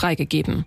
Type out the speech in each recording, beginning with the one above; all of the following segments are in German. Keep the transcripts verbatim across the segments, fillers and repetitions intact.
freigegeben.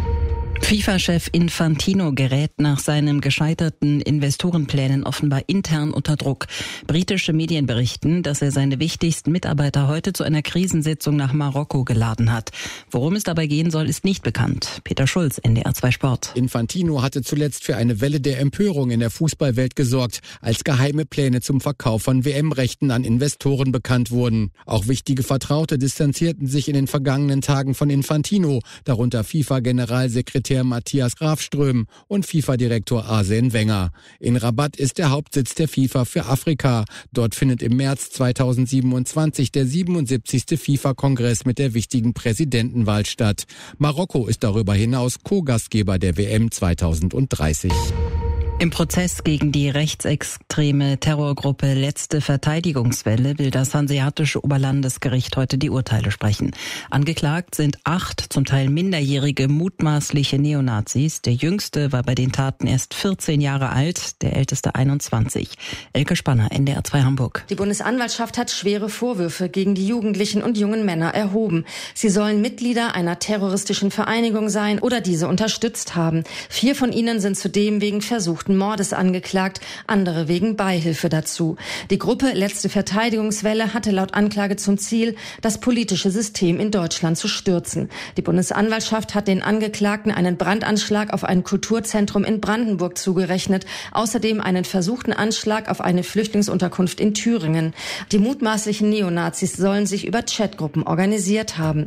FIFA-Chef Infantino gerät nach seinen gescheiterten Investorenplänen offenbar intern unter Druck. Britische Medien berichten, dass er seine wichtigsten Mitarbeiter heute zu einer Krisensitzung nach Marokko geladen hat. Worum es dabei gehen soll, ist nicht bekannt. Peter Schulz, N D R zwei Sport. Infantino hatte zuletzt für eine Welle der Empörung in der Fußballwelt gesorgt, als geheime Pläne zum Verkauf von W M-Rechten an Investoren bekannt wurden. Auch wichtige Vertraute distanzierten sich in den vergangenen Tagen von Infantino, darunter FIFA-Generalsekretär Matthias Grafström und FIFA-Direktor Arsene Wenger. In Rabat ist der Hauptsitz der FIFA für Afrika. Dort findet im März zweitausendsiebenundzwanzig der siebenundsiebzigste FIFA-Kongress mit der wichtigen Präsidentenwahl statt. Marokko ist darüber hinaus Co-Gastgeber der W M zweitausenddreißig. Im Prozess gegen die rechtsextreme Terrorgruppe Letzte Verteidigungswelle will das Hanseatische Oberlandesgericht heute die Urteile sprechen. Angeklagt sind acht, zum Teil minderjährige, mutmaßliche Neonazis. Der jüngste war bei den Taten erst vierzehn Jahre alt, der älteste einundzwanzig. Elke Spanner, N D R zwei Hamburg. Die Bundesanwaltschaft hat schwere Vorwürfe gegen die Jugendlichen und jungen Männer erhoben. Sie sollen Mitglieder einer terroristischen Vereinigung sein oder diese unterstützt haben. Vier von ihnen sind zudem wegen versuchten Mordes angeklagt, andere wegen Beihilfe dazu. Die Gruppe Letzte Verteidigungswelle hatte laut Anklage zum Ziel, das politische System in Deutschland zu stürzen. Die Bundesanwaltschaft hat den Angeklagten einen Brandanschlag auf ein Kulturzentrum in Brandenburg zugerechnet, außerdem einen versuchten Anschlag auf eine Flüchtlingsunterkunft in Thüringen. Die mutmaßlichen Neonazis sollen sich über Chatgruppen organisiert haben.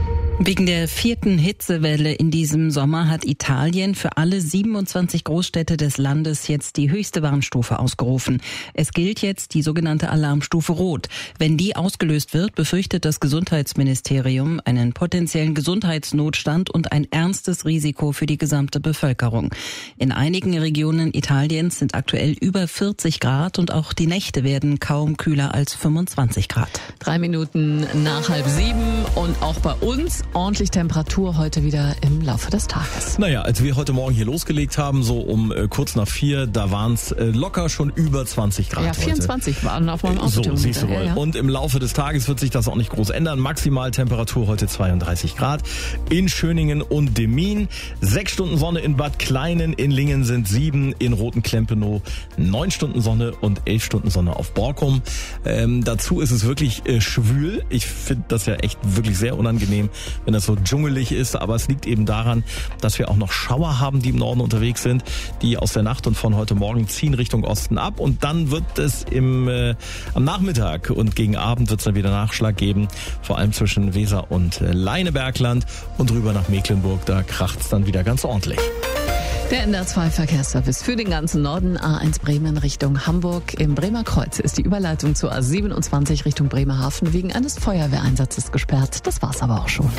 Wegen der vierten Hitzewelle in diesem Sommer hat Italien für alle siebenundzwanzig Großstädte des Landes jetzt die höchste Warnstufe ausgerufen. Es gilt jetzt die sogenannte Alarmstufe Rot. Wenn die ausgelöst wird, befürchtet das Gesundheitsministerium einen potenziellen Gesundheitsnotstand und ein ernstes Risiko für die gesamte Bevölkerung. In einigen Regionen Italiens sind aktuell über vierzig Grad und auch die Nächte werden kaum kühler als fünfundzwanzig Grad. Drei Minuten nach halb sieben und auch bei uns ordentlich Temperatur heute wieder im Laufe des Tages. Naja, als wir heute Morgen hier losgelegt haben, so um äh, kurz nach vier, da waren es äh, locker schon über zwanzig Grad. Ja, vierundzwanzig heute. Waren auf meinem Auto. So, siehst du wohl. Ja, ja. Und im Laufe des Tages wird sich das auch nicht groß ändern. Maximaltemperatur heute zweiunddreißig Grad in Schöningen und Demmin. Sechs Stunden Sonne in Bad Kleinen, in Lingen sind sieben, in Rotenklempenow neun Stunden Sonne und elf Stunden Sonne auf Borkum. Ähm, dazu ist es wirklich äh, schwül. Ich finde das ja echt wirklich sehr unangenehm, wenn das so dschungelig ist, aber es liegt eben daran, dass wir auch noch Schauer haben, die im Norden unterwegs sind, die aus der Nacht und von heute Morgen ziehen Richtung Osten ab und dann wird es im äh, am Nachmittag und gegen Abend wird es dann wieder Nachschlag geben, vor allem zwischen Weser und äh, Leinebergland und rüber nach Mecklenburg, da kracht es dann wieder ganz ordentlich. Der N D R zwei Verkehrsservice für den ganzen Norden. A eins Bremen Richtung Hamburg. Im Bremer Kreuz ist die Überleitung zur A siebenundzwanzig Richtung Bremerhaven wegen eines Feuerwehreinsatzes gesperrt. Das war's aber auch schon.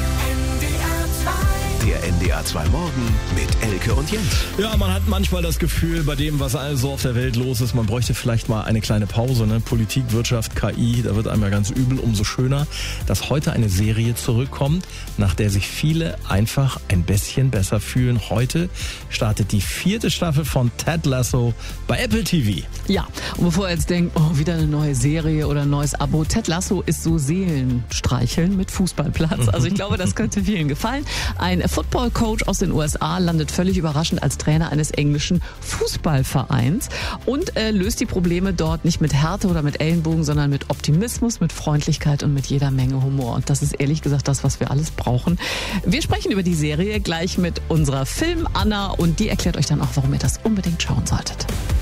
Der N D R zwei Morgen mit Elke und Jens. Ja, man hat manchmal das Gefühl, bei dem, was also auf der Welt los ist, man bräuchte vielleicht mal eine kleine Pause. Ne? Politik, Wirtschaft, K I, da wird einem ja ganz übel. Umso schöner, dass heute eine Serie zurückkommt, nach der sich viele einfach ein bisschen besser fühlen. Heute startet die vierte Staffel von Ted Lasso bei Apple T V. Ja, und bevor ihr jetzt denkt, oh, wieder eine neue Serie oder ein neues Abo, Ted Lasso ist so Seelenstreicheln mit Fußballplatz. Also ich glaube, das könnte vielen gefallen. Ein Football-Coach aus den U S A landet völlig überraschend als Trainer eines englischen Fußballvereins und äh, löst die Probleme dort nicht mit Härte oder mit Ellenbogen, sondern mit Optimismus, mit Freundlichkeit und mit jeder Menge Humor. Und das ist ehrlich gesagt das, was wir alles brauchen. Wir sprechen über die Serie gleich mit unserer Film-Anna und die erklärt euch dann auch, warum ihr das unbedingt schauen solltet.